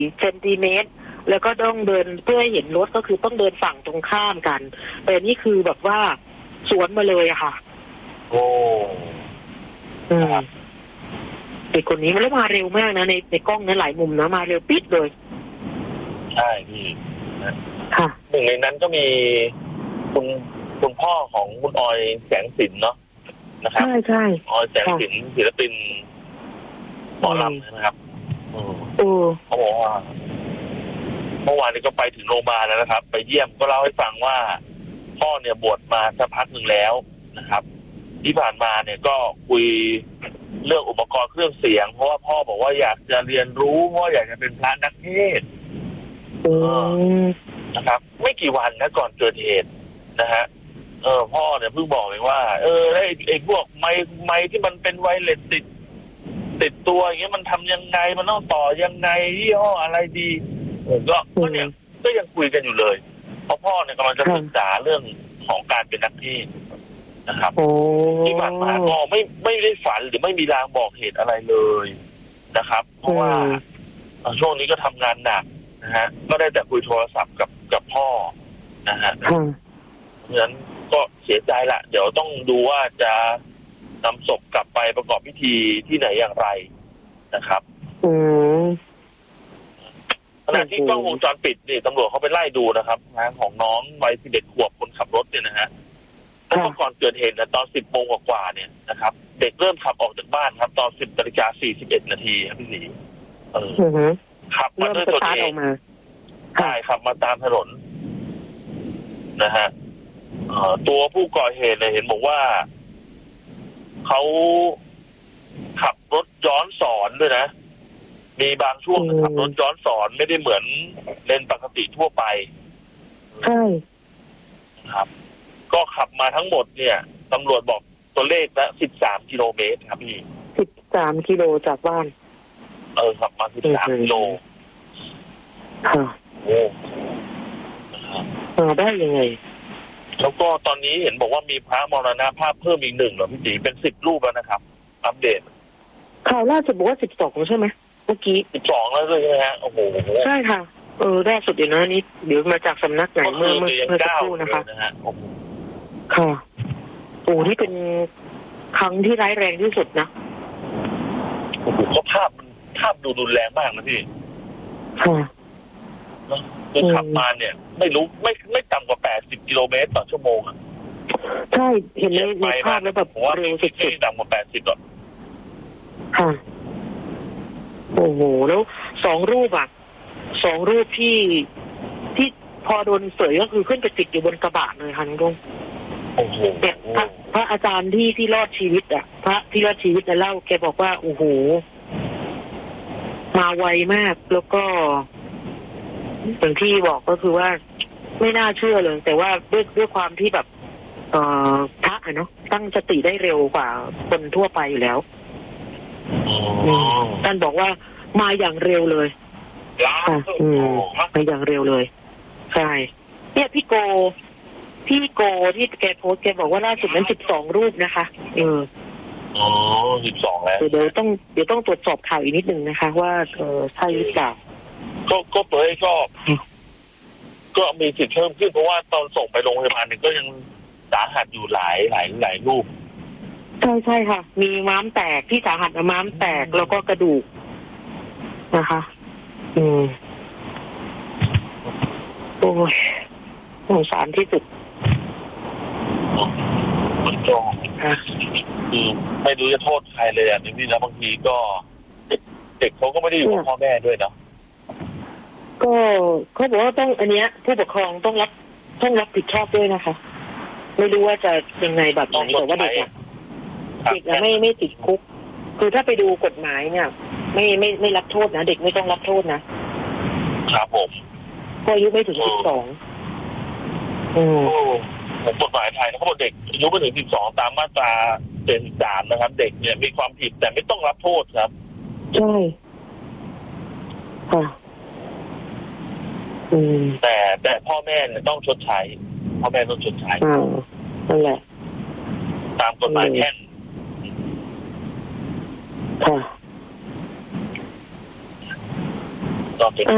เซนติเมตรแล้วก็ต้องเดินเพื่อให้เห็นรถก็คือต้องเดินฝั่งตรงข้ามกันแต่นี่คือแบบว่าสวนมาเลยอะค่ะโอ้เด็กคนนี้มันแล้วมาเร็วมากนะในกล้องนั้นหลายมุมนะมาเร็วปิดเลยใช่พี่ค่ะหนึ่งในนั้นก็มีคุณพ่อของคุณออยแสงสินเนาะนะครับใช่ออยแสงสินศิลปินหมอลำนะครับเขาบอกว่าเมื่อวานนี้ก็ไปถึงโรงพยาบาลแล้วนะครับไปเยี่ยมก็เล่าให้ฟังว่าพ่อเนี่ยบวชมาสักพักหนึ่งแล้วนะครับที่ผ่านมาเนี่ยก็คุยเรื่องอุปกรณ์เครื่องเสียงเพราะว่าพ่อบอกว่าอยากจะเรียนรู้เพราะอยากจะเป็นพระนักเทศน์นะครับไม่กี่วันนะก่อนเกิดเหตุนะฮะพ่อเนี่ยเพิ่งบอกเลยว่าไอ้พวกไม้ที่มันเป็นไวเลสติดตัวอย่างเงี้ยมันทำยังไงมันต้องต่อยังไงยี่ห้ออะไรดีก็เนี่ยก็ยังคุยกันอยู่เลยเพราะพ่อเนี่ยกำลังจะศึกษาเรื่องของการเป็นนักเทศน์นะครับที่ผ่านมาก็ไม่ได้ฝันหรือไม่มีรางบอกเหตุอะไรเลยนะครับเพราะว่าช่วงนี้ก็ทำงานหนักนะฮะก็ได้แต่คุยโทรศัพท์กับพ่อนะฮะเพราะฉะนั้นก็เสียใจละเดี๋ยวต้องดูว่าจะนำศพกลับไปประกอบพิธีที่ไหนอย่างไรนะครับขณะที่กล้องวงจรปิดนี่ตำรวจเขาไปไล่ดูนะครับงานของน้องวัย11 ขวบคนขับรถเนี่ยนะฮะแล้วก่อนเกิดเหตุตอน 10 โมงกว่าเนี่ยนะครับเด็กเริ่มขับออกจากบ้านครับตอน 10:41 นาทีครับพี่ศรีขับมาด้วยตัวเองใช่ขับมาตามถนนนะฮะตัวผู้ก่อเหตุเนี่ยเห็นบอกว่าเขาขับรถย้อนสอนด้วยนะมีบางช่วงขับรถย้อนสอนไม่ได้เหมือนเลนปกติทั่วไปใช่ครับก็ขับมาทั้งหมดเนี่ยตำรวจบอกตัวเลขละ13 กิโลเมตรครับพี่ 13 กิโลจากบ้านขับมา13 กิโลค่ะโอ้ได้ยังไงแล้วก็ตอนนี้เห็นบอกว่ามีพระมรณภาพเพิ่มอีก1เหรอพี่จีเป็น10 รูปแล้วนะครับอัปเดตข่าวล่าสุดบอกว่า12ใช่ไหมเมื่อกี้ 12แล้วเลยใช่ไหมฮะโอ้โหใช่ค่ะล่าสุดเดี๋ยวนะนี่เดี๋ยวมาจากสำนักไหนเมื่อสักครู่นะคะค่ะโอ้ที่เป็นครั้งที่ร้ายแรงที่สุดนะโอ้โหก็ภาพดูรุนแรงมากนะพี่ค่ะคือขับมาเนี่ยไม่รู้ไม่ต่ำกว่า80 กิโลเมตรต่อชั่วโมงอ่ะใช่เห็นในภาพแล้วแบบเร็วสุดๆต่ำกว่า80หรอกค่ะโอ้โหแล้ว2 รูป2 รูปที่พอโดนเสยก็คือขึ้นไปติดอยู่บนกระบะเลยค่ะน้องโอ้โหเนี่ยพระอาจารย์ที่รอดชีวิตพระที่รอดชีวิตเล่าแกบอกว่าโอ้โหมาไวมากแล้วก็อย่างที่บอกก็คือว่าไม่น่าเชื่อเลยแต่ว่าด้วยความที่แบบพระเนาะตั้งสติได้เร็วกว่าคนทั่วไปอยู่แล้วท่านบอกว่ามาอย่างเร็วเลยมาอย่างเร็วเลยใช่เนี่ยพี่โกที่แกโพสแกบอกว่าล่าสุดนั้น12 รูปนะคะ 12แล้วเดี๋ยวต้องตรวจสอบข่าวอีกนิดนึงนะคะว่าใช่หรือเปล่าก็เผยก็มีสิทธิ์เพิ่มขึ้นเพราะว่าตอนส่งไปโรงพยาบาลก็ยังสาหัสอยู่หลายรูปใช่ค่ะมีม้ามแตกที่สาหัสม้ามแตกแล้วก็กระดูกนะคะโอ้ยสงสารที่สุดมันก็คือไม่รู้จะโทษใครเลยนี่นะบางทีก็เด็กเขาก็ไม่ได้อยู่กับพ่อแม่ด้วยเนาะก็เขาบอกว่าต้องอันเนี้ยผู้ปกครองต้องรับผิดชอบด้วยนะคะไม่รู้ว่าจะยังไงแบบไหนแต่ว่าเด็กไม่ติดคุกคือถ้าไปดูกฎหมายเนี่ยไม่รับโทษนะเด็กไม่ต้องรับโทษนะครับผมพออายุไม่ถึง12 กฎหมายไทยนะเขาบอกเด็กอายุไม่ถึง12ตามมาตรา73นะครับเด็กเนี่ยมีความผิดแต่ไม่ต้องรับโทษครับใช่ค่ะแต่พ่อแม่เนี่ยต้องชดใช้พ่อแม่ต้องชดใช้นั่นแหละตามกฎหมายแพ่งค่ะ